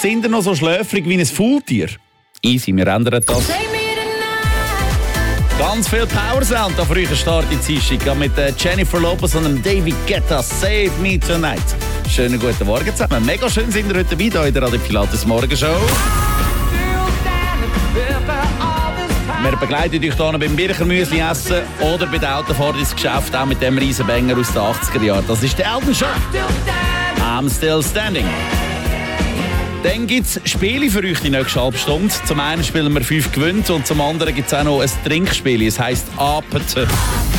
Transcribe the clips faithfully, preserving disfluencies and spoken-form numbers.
sind ihr noch so schläfrig wie ein Faultier? Easy, wir ändern das. Ganz viel Power Sound auf früher Start in Dienstag mit Jennifer Lopez und dem David Guetta. Save Me Tonight. Schönen guten Morgen zusammen. Mega schön sind ihr heute dabei hier in der Radio Pilatus Morgenshow. Wir begleiten euch hier beim Birchermüsli essen oder bei der Autofahrt ins Geschäft, auch mit dem Riesenbanger aus den achtziger Jahren. Das ist der Elton John. I'm Still Standing. Dann gibt es Spiele für euch die nächste halbe Stunde. Zum einen spielen wir fünf gewinnt und zum anderen gibt es auch noch ein Trinkspiel. Es heisst Apete.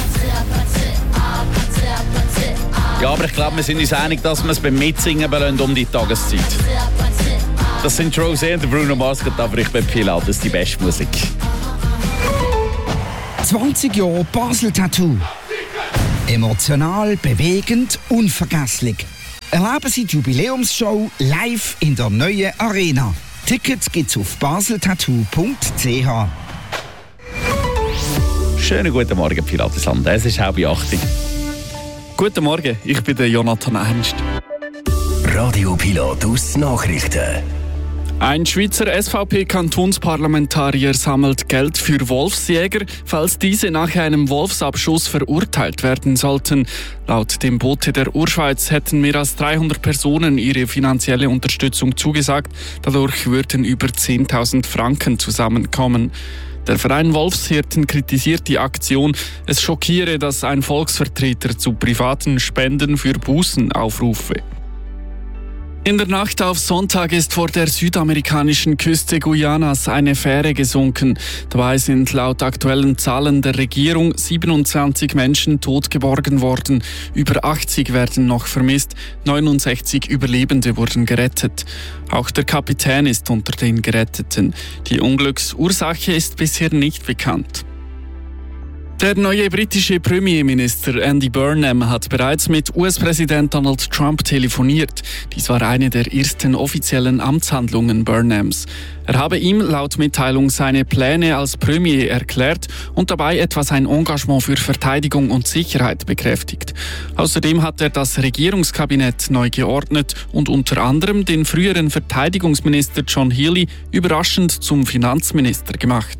Ja, aber ich glaube, wir sind uns einig, dass wir es beim Mitsingen belohnen um die Tageszeit. Das sind Rosé und Bruno Mars, aber ich bin Pilatus, die beste Musik. zwanzig Jahre Basel Tattoo. Emotional, bewegend, unvergesslich. Erleben Sie die Jubiläumsshow live in der neuen Arena. Tickets gibt's auf baseltattoo punkt c h. Schönen guten Morgen, Pilatusland. Es ist halb acht. Guten Morgen, ich bin der Jonathan Ernst. Radio Pilatus Nachrichten. Ein Schweizer S V P-Kantonsparlamentarier sammelt Geld für Wolfsjäger, falls diese nach einem Wolfsabschuss verurteilt werden sollten. Laut dem Bote der Urschweiz hätten mehr als dreihundert Personen ihre finanzielle Unterstützung zugesagt. Dadurch würden über zehntausend Franken zusammenkommen. Der Verein Wolfshirten kritisiert die Aktion. Es schockiere, dass ein Volksvertreter zu privaten Spenden für Bußen aufrufe. In der Nacht auf Sonntag ist vor der südamerikanischen Küste Guyanas eine Fähre gesunken. Dabei sind laut aktuellen Zahlen der Regierung siebenundzwanzig Menschen tot geborgen worden. Über achtzig werden noch vermisst, neunundsechzig Überlebende wurden gerettet. Auch der Kapitän ist unter den Geretteten. Die Unglücksursache ist bisher nicht bekannt. Der neue britische Premierminister Andy Burnham hat bereits mit U S-Präsident Donald Trump telefoniert. Dies war eine der ersten offiziellen Amtshandlungen Burnhams. Er habe ihm laut Mitteilung seine Pläne als Premier erklärt und dabei etwa sein Engagement für Verteidigung und Sicherheit bekräftigt. Außerdem hat er das Regierungskabinett neu geordnet und unter anderem den früheren Verteidigungsminister John Healey überraschend zum Finanzminister gemacht.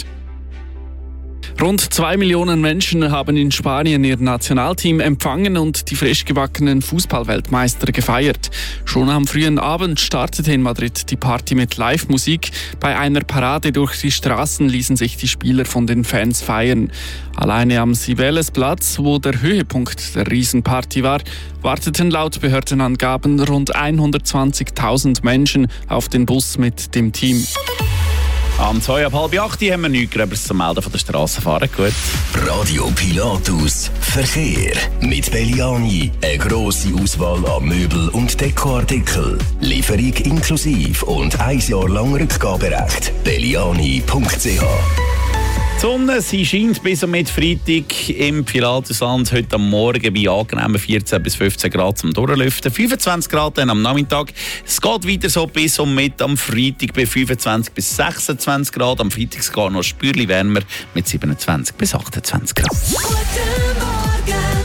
Rund zwei Millionen Menschen haben in Spanien ihr Nationalteam empfangen und die frisch gebackenen Fußballweltmeister gefeiert. Schon am frühen Abend startete in Madrid die Party mit Live-Musik. Bei einer Parade durch die Straßen ließen sich die Spieler von den Fans feiern. Alleine am Cibeles-Platz, wo der Höhepunkt der Riesenparty war, warteten laut Behördenangaben rund hundertzwanzigtausend Menschen auf den Bus mit dem Team. Am zwei ab halb acht haben wir nichts Gröberes zu melden von der Strassenfahrt. Gut. Radio Pilatus Verkehr. Mit Belliani eine grosse Auswahl an Möbel- und Dekoartikeln. Lieferung inklusive und ein Jahr lang Rückgaberecht. belliani punkt c h. Die Sonne, sie scheint bis und mit Freitag im Pilatusland. Heute am Morgen bei angenehmen vierzehn bis fünfzehn Grad zum Durchlüften. fünfundzwanzig Grad dann am Nachmittag. Es geht weiter so bis und mit am Freitag bei fünfundzwanzig bis sechsundzwanzig Grad. Am Freitag sogar noch ein Spürchen wärmer mit siebenundzwanzig bis achtundzwanzig Grad. Guten Morgen,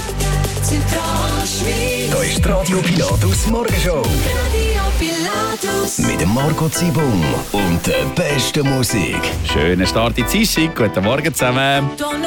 Zentralschweiz. Da ist die Radio Pilatus Morgenshow. Radio Pilatus. Mit dem Margot Zibung und der besten Musik. Schönen Start in die Dienstag. Guten Morgen zusammen.